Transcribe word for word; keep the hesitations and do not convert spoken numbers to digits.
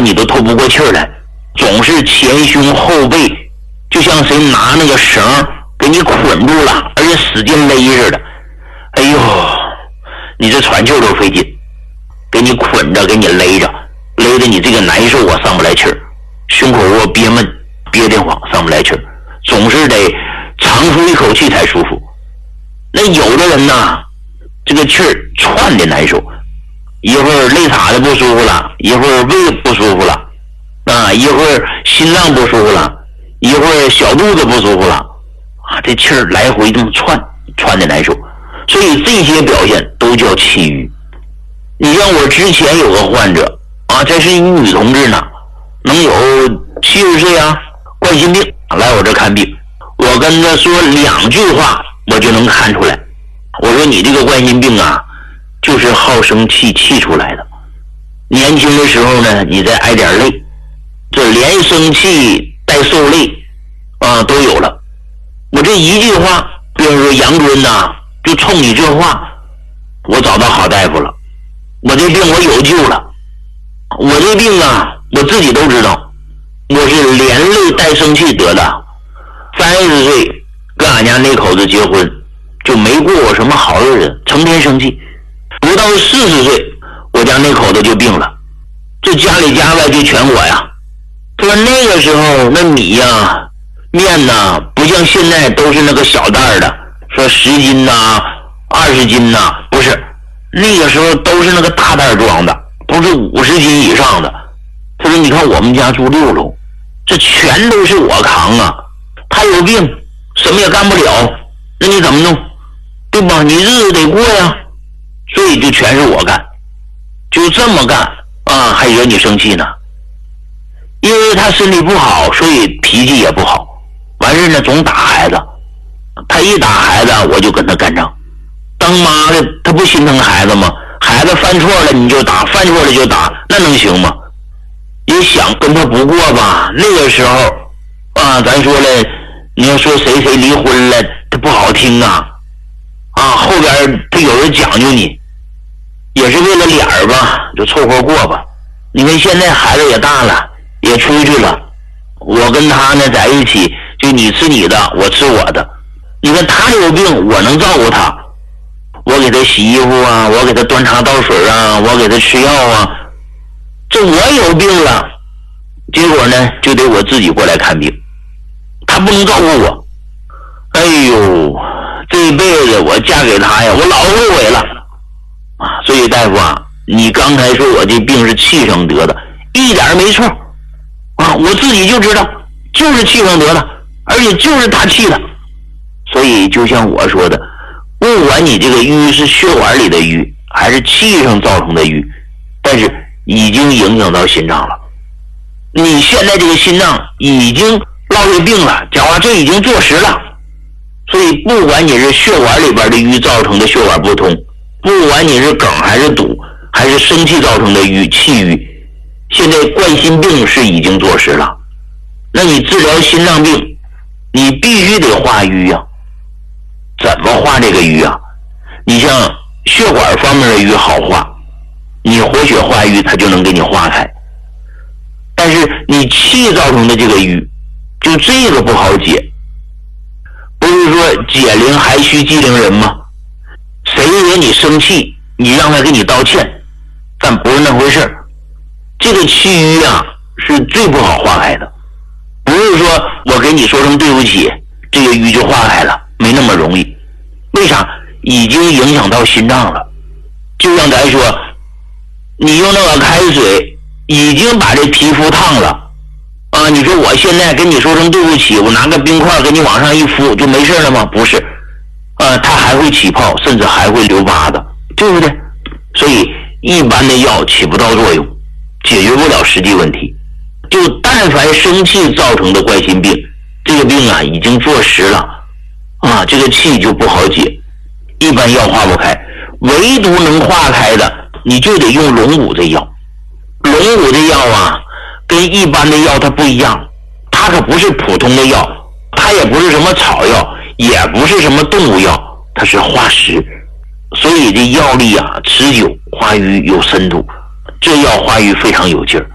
你都透不过气儿来，总是前胸后背就像谁拿那个绳给你捆住了，而且使劲勒似的。哎呦，你这喘气都费劲，给你捆着，给你勒着，勒得你这个难受啊，上不来气儿，胸口窝憋闷，憋得慌，上不来气儿，总是得长出一口气才舒服。那有的人呢，这个气儿窜的难受，一会儿肋叉子不舒服了，一会儿胃不舒服了，啊，一会儿心脏不舒服了，一会儿小肚子不舒服了，啊，这气儿来回这么窜，窜的难受。所以这些表现都叫气郁。你像我之前有个患者啊，这是一女同志呢，能有七十岁啊，冠心病来我这看病，我跟她说两句话，我就能看出来。我说你这个冠心病啊，就是好生气气出来的。年轻的时候呢，你再挨点累，这连生气带受累啊都有了。我这一句话，比如说杨敦呐，就冲你这话，我找到好大夫了，我这病我有救了。我这病啊，我自己都知道，我是连累带生气得的。三十岁跟俺家那口子结婚，就没过过什么好日子，成天生气。不到四十岁，我家那口子就病了，这家里家外就全我呀。他说那个时候那米呀、面呐，不像现在都是那个小袋的，说十斤呐、二十斤呐，不是，那个时候都是那个大袋装的，都是五十斤以上的。他说你看我们家住六楼，这全都是我扛啊，他有病什么也干不了，那你怎么弄，对吧？你日子得过呀，所以就全是我干，就这么干啊，还惹你生气呢。因为他身体不好，所以脾气也不好，完事呢总打孩子，他一打孩子我就跟他干仗。当妈的他不心疼孩子吗？孩子犯错了你就打，犯错了就打，那能行吗？也想跟他不过吧，那个时候啊，咱说了，你要说谁谁离婚了，他不好听啊，啊，后边他有人讲究你，也是为了脸儿吧，就凑合过吧。你看现在孩子也大了，也出去了，我跟他呢在一起，就你吃你的，我吃我的。你看他有病，我能照顾他，我给他洗衣服啊，我给他端茶倒水啊，我给他吃药啊。这我有病了，结果呢就得我自己过来看病，他不能照顾我。哎呦，这一辈子我嫁给他呀，我老后悔了啊！所以大夫啊，你刚才说我这病是气上得的，一点没错啊，我自己就知道，就是气上得的，而且就是他气的。所以就像我说的，不管你这个瘀是血管里的瘀，还是气上造成的瘀，但是已经影响到心脏了。你现在这个心脏已经落下病了，讲话这已经坐实了。所以不管你是血管里边的瘀造成的血管不通，不管你是梗还是堵，还是生气造成的瘀气瘀，现在冠心病是已经坐实了。那你治疗心脏病，你必须得化瘀呀、啊。怎么化这个瘀啊？你像血管方面的瘀好化，你活血化瘀它就能给你化开。但是你气造成的这个瘀，就这个不好解。不是说解铃还须系铃人吗？谁惹你生气，你让他给你道歉，但不是那回事儿。这个气瘀啊是最不好化开的，不是说我给你说声对不起，这个瘀就化开了，没那么容易。为啥？已经影响到心脏了。就像咱说，你用那个开水已经把这皮肤烫了啊！你说我现在跟你说声对不起，我拿个冰块给你往上一敷就没事了吗？不是，啊，它还会起泡，甚至还会留疤的，对不对？所以一般的药起不到作用，解决不了实际问题。就但凡生气造成的冠心病，这个病啊已经坐实了啊，这个气就不好解，一般药化不开，唯独能化开的，你就得用龙骨这药。龙骨这药啊，跟一般的药它不一样，它可不是普通的药，它也不是什么草药，也不是什么动物药，它是化石，所以这药力啊持久，化瘀有深度，这药化瘀非常有劲儿。